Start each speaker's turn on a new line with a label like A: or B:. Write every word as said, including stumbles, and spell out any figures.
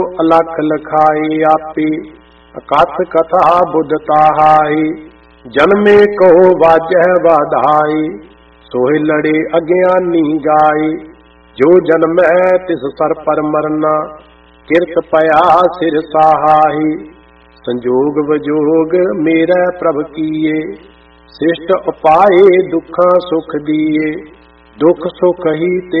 A: अलख लखाए आपे, अकथ कथा बुध ताहाए। जन्मे कहो वाजह वाधाए, सोहे लड़े अज्ञानी गाए। जो जन्म है तिस सर पर मरना, किरत पया सिर साहाए। संजोग वजोग मेरा प्रभ किए, सृष्ट उपाए दुखा सुख दिए। दुख सुख ही ते